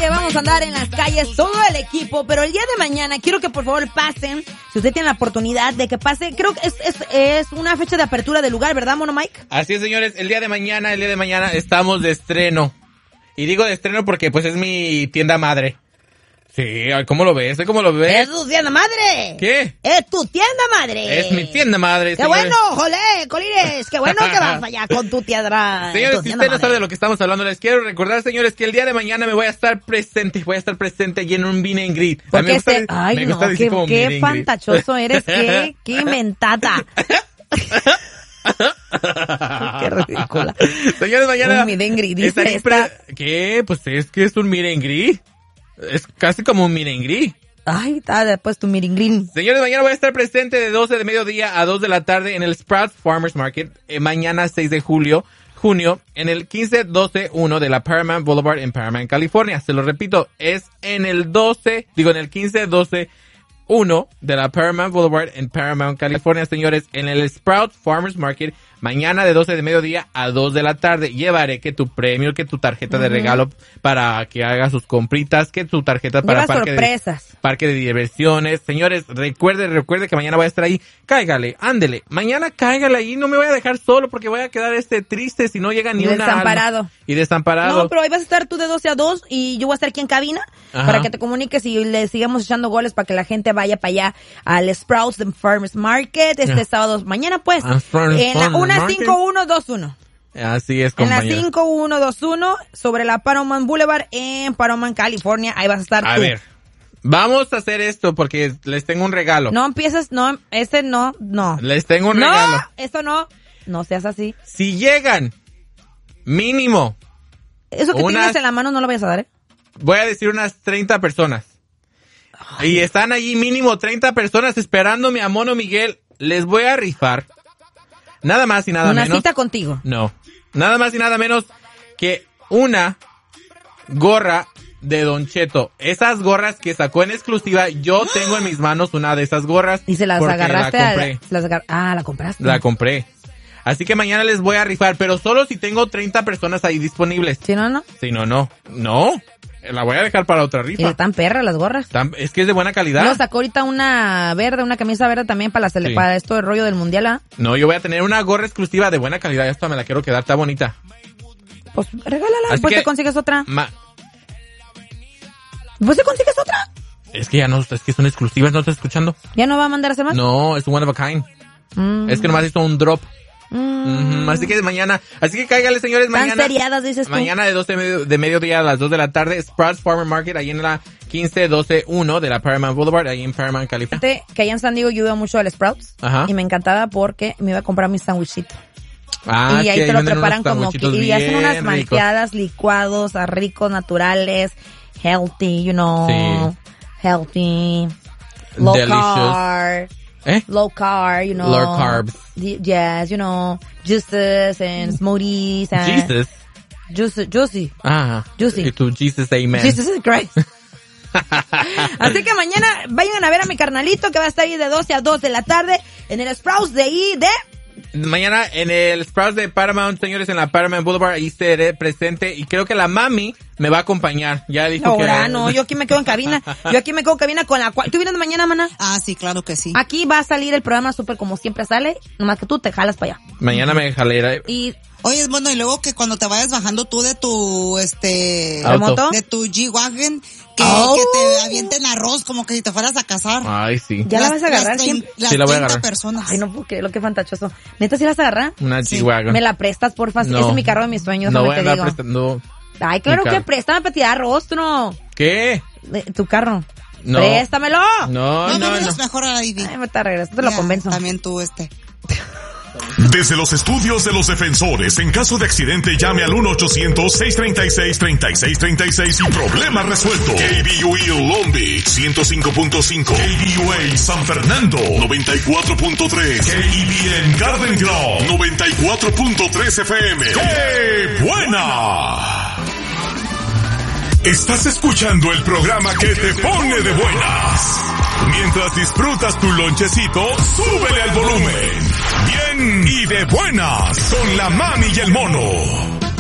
que vamos a andar en las calles todo el equipo, pero el día de mañana quiero que por favor pasen, si usted tiene la oportunidad de que pase, creo que es una fecha de apertura del lugar, ¿verdad, Mono Mike? Así es, señores, el día de mañana estamos de estreno. Y digo de estreno porque pues es mi tienda madre. Sí, ¿cómo lo ves? ¿Cómo lo ves? ¡Es tu tienda madre! ¿Qué? ¡Es tu tienda madre! Es mi tienda madre, ¡Qué señores. bueno, jolé, Colines! ¡Qué bueno que vas allá con tu tienda! Señores, si usted no sabe de lo que estamos hablando, les quiero recordar, señores, que el día de mañana me voy a estar presente allí en un meet and greet. Porque ay, no, qué fantachoso eres, qué mentada. Qué ridícula. Señores, mañana... Un meet and greet, dice esta. ¿Qué? Pues es que es un meet and greet. Es casi como un meet and greet. Ay, está después tu meet and greet. Señores, mañana voy a estar presente de 12 de mediodía a 2 de la tarde en el Sprouts Farmers Market. Mañana 6 de junio, en el 15101 de la Paramount Boulevard en Paramount, California. Se lo repito, es en el 15101 de la Paramount Boulevard en Paramount, California, señores, en el Sprouts Farmers Market. Mañana de 12 de mediodía a 2 de la tarde. Llevaré que tu premio, que tu tarjeta de regalo para que haga sus compritas, que tu tarjeta para parque de diversiones. Señores, recuerde que mañana voy a estar ahí. Cáigale, ándele. Mañana cáigale ahí. No me voy a dejar solo porque voy a quedar triste si no llega ni una desamparado. Alma. Y desamparado. No, pero ahí vas a estar tú de 12 a 2 y yo voy a estar aquí en cabina. Ajá. Para que te comuniques y le sigamos echando goles para que la gente vaya para allá al Sprouts Farmers Market sábado. Mañana pues. En la 5121. Así es, compañero. En la 5121 sobre la Paramount Boulevard en Paramount, California. Ahí vas a estar tú. A ver, vamos a hacer esto porque les tengo un regalo. No empieces, no. Les tengo un regalo. No, esto no. No seas así. Si llegan, mínimo. Eso que tienes en la mano no lo vayas a dar, ¿eh? Voy a decir unas 30 personas. Ay. Y están allí mínimo 30 personas esperándome a Mono Miguel. Les voy a rifar. Nada más y nada menos. ¿Una cita contigo? No. Nada más y nada menos que una gorra de Don Cheto. Esas gorras que sacó en exclusiva, yo tengo en mis manos una de esas gorras. ¿Y se las agarraste? La compraste. La compré. Así que mañana les voy a rifar, pero solo si tengo 30 personas ahí disponibles. Si no, no. Si no, no. No. La voy a dejar para otra rifa. Y están perras las gorras. Es que es de buena calidad. No, sacó ahorita una camisa verde también para para esto del rollo del mundial, ¿ah? No, yo voy a tener una gorra exclusiva de buena calidad. Esta me la quiero quedar, está bonita. Pues regálala, después te consigues otra. ¿Vos te consigues otra? Es que ya no, es que son exclusivas, ¿no estás escuchando? ¿Ya no va a mandar a hacer más? No, es one of a kind. Es que nomás hizo un drop. Así que cáigale, señores, mañana. ¿Tan seriadas, dices tú? Mañana de 12 de mediodía a las 2 de la tarde, Sprouts Farmer Market, ahí en la 15101 de la Paramount Boulevard, ahí en Paramount, California. Que allá en San Diego yo iba mucho al Sprouts. Ajá. Y me encantaba porque me iba a comprar mi sandwichito. Y ahí te lo preparan como que, y hacen unas malteadas, licuados, ricos, naturales, healthy, you know. Sí. Healthy. Low carb. Low carb, you know. Low carbs. Yes, you know, juices and smoothies and... Juicy. Ajá. Juicy. Y tu Jesus, amen. Jesus is Christ. Así que mañana vayan a ver a mi carnalito que va a estar ahí de 12 a 2 de la tarde en el Sprouts de ahí de... Mañana en el Sprouts de Paramount, señores, en la Paramount Boulevard, ahí estaré presente y creo que la mami me va a acompañar. Ya dijo que... No, yo aquí me quedo en cabina. Con la cual... ¿Tú vienes mañana, mana? Ah, sí, claro que sí. Aquí va a salir el programa súper como siempre sale, nomás que tú te jalas para allá. Mañana me jalaré. Y... Oye, bueno, y luego que cuando te vayas bajando tú de tu, ¿moto? de tu G-Wagon, que te avienten arroz como que si te fueras a casar. Ay, sí. ¿Ya la vas a agarrar siempre? Sí, la voy a agarrar. Personas. Ay, no puedo creer, lo que fantachoso. ¿Neta sí la vas a agarrar? Una G-Wagon. ¿Me la prestas, porfa? No. Ese es mi carro de mis sueños, no voy te a digo. Prestando. Ay, claro que préstame para tirar rostro. ¿Qué? Tu carro. No. Préstamelo. No. Es mejor a la Ivy. Ay, me te regreso, te lo convenzo. También tú, Desde los estudios de los defensores, en caso de accidente, llame al 1-800-636-3636 y problema resuelto. KBUE Long Beach 105.5, KBUA San Fernando 94.3, KBN Garden Grove 94.3 FM. ¡Qué buena! Estás escuchando el programa que te pone de buenas. Mientras disfrutas tu lonchecito, súbele al volumen. Bien y de buenas con la mami y el mono.